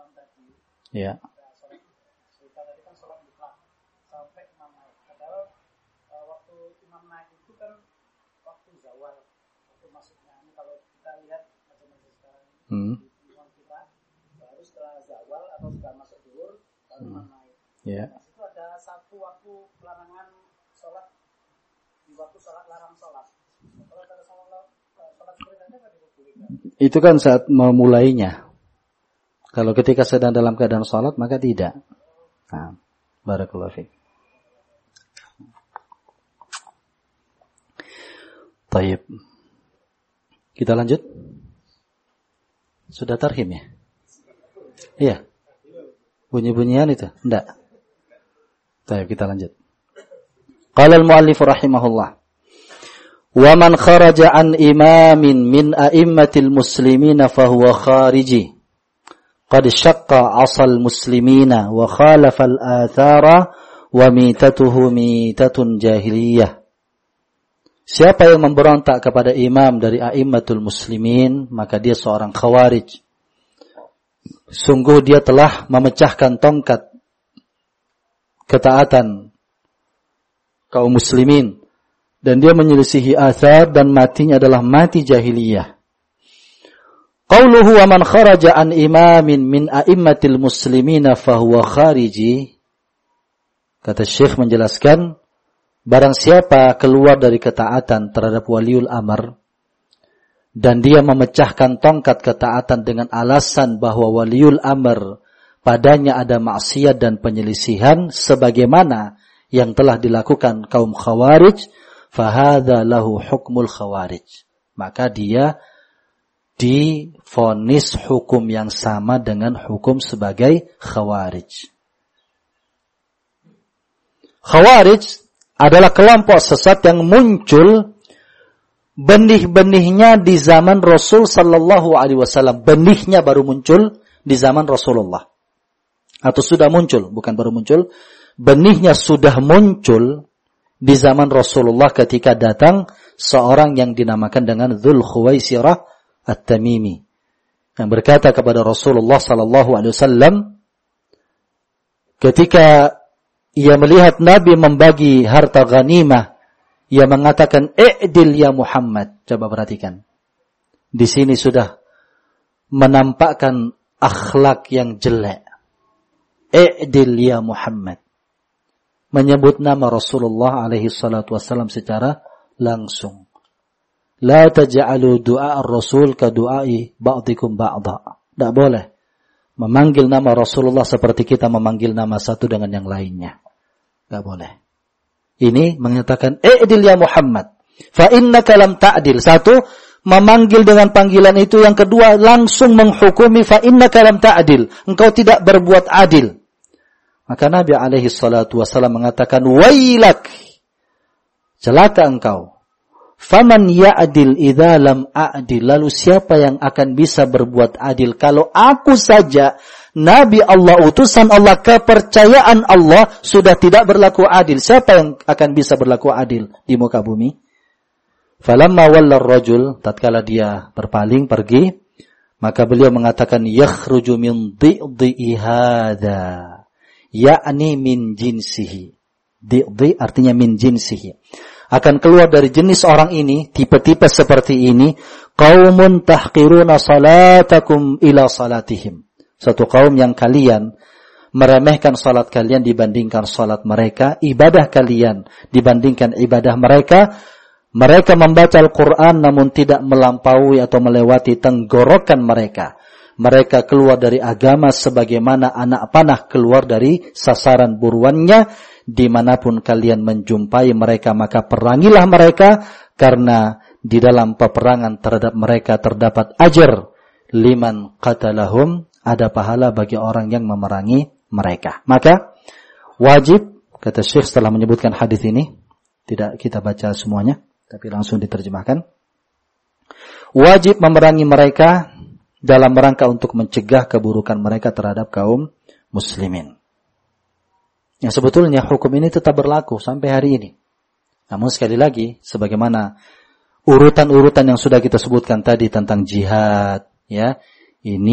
imam tadi. Ya. Kita tadi kan sholat mutlak sampai imam naik. Padahal waktu imam naik itu kan waktu zawal, waktu masuknya. Ini kalau kita lihat macam-macam sekarang di imam kita baru setelah zawal atau setelah masuk zuhur baru imam naik. Ya. Di situ ada satu waktu larangan sholat di waktu sholat larang sholat. Kalau ada sholat seperti itu nggak diperbolehkan. Itu kan saat memulainya. Kalau ketika sedang dalam keadaan sholat maka tidak. Nah, barakallahu fiik. Taib. Kita lanjut. Sudah tarhim ya? Iya. Bunyi-bunyian itu? Enggak. Taib, kita lanjut. Qala al-muallif rahimahullah. Wa man kharaja an imamin min a'immatil muslimina fahuwa khariji. Qad syaqqa 'asal muslimina wa khalafa al-athara wa mitatuhu mitatun jahiliyah. Siapa yang memberontak kepada imam dari a'immatul muslimin, maka dia seorang khawarij. Sungguh dia telah memecahkan tongkat ketaatan kaum muslimin dan dia menyelisihi athar dan matinya adalah mati jahiliyah. Qauluhu wa man kharaja an imamin min a'immatil muslimina fahuwa khariji. Kata Syekh menjelaskan, barang siapa keluar dari ketaatan terhadap waliul amr dan dia memecahkan tongkat ketaatan dengan alasan bahwa waliul amr padanya ada maksiat dan penyelisihan sebagaimana yang telah dilakukan kaum khawarij, fahadha lahu hukmul khawarij. Maka dia divonis hukum yang sama dengan hukum sebagai khawarij. Khawarij adalah kelompok sesat yang muncul benih-benihnya di zaman Rasul sallallahu alaihi wasallam. Benihnya baru muncul di zaman Rasulullah. Atau sudah muncul, bukan baru muncul. Benihnya sudah muncul di zaman Rasulullah ketika datang seorang yang dinamakan dengan Dzul Khuwaisirah At-Tamimi. Yang berkata kepada Rasulullah sallallahu alaihi wasallam ketika ia melihat Nabi membagi harta ghanimah, ia mengatakan, "I'dil ya Muhammad." Coba perhatikan. Di sini sudah menampakkan akhlak yang jelek. I'dil ya Muhammad. Menyebut nama Rasulullah alaihi salatu wassalam secara langsung. La taj'alu du'a ar-rasul ka du'ai ba'dikum ba'da. Tidak boleh memanggil nama Rasulullah seperti kita memanggil nama satu dengan yang lainnya. Tidak boleh. Ini mengatakan, i'dil ya Muhammad. Fa innaka lam ta'dil. Satu, memanggil dengan panggilan itu. Yang kedua, langsung menghukumi, fa innaka lam ta'dil. Engkau tidak berbuat adil. Maka Nabi alaihi salatu wasallam mengatakan, wailak, celaka engkau. Faman ya'dil idza lam a'dil. Lalu siapa yang akan bisa berbuat adil kalau aku saja Nabi Allah, utusan Allah, kepercayaan Allah sudah tidak berlaku adil? Siapa yang akan bisa berlaku adil di muka bumi? Falamma walla ar-rajul, tatkala dia berpaling pergi, maka beliau mengatakan, yakhruju min dhi'i hadza. Yakni min jinsihi. Dhi'i artinya min jinsihi. Akan keluar dari jenis orang ini, tipe-tipe seperti ini, qaumun tahqiruna salatakum ila salatihim. Satu kaum yang kalian meremehkan salat kalian dibandingkan salat mereka, ibadah kalian dibandingkan ibadah mereka. Mereka membaca Al-Quran namun tidak melampaui atau melewati tenggorokan mereka. Mereka keluar dari agama sebagaimana anak panah keluar dari sasaran buruannya. Dimanapun kalian menjumpai mereka, maka perangilah mereka, karena di dalam peperangan terhadap mereka terdapat ajar. Liman qatalahum, ada pahala bagi orang yang memerangi mereka. Maka wajib, kata Syekh setelah menyebutkan hadis ini, tidak kita baca semuanya, tapi langsung diterjemahkan. Wajib memerangi mereka dalam rangka untuk mencegah keburukan mereka terhadap kaum muslimin. Yang sebetulnya hukum ini tetap berlaku sampai hari ini. Namun sekali lagi, sebagaimana urutan-urutan yang sudah kita sebutkan tadi tentang jihad, ya, ini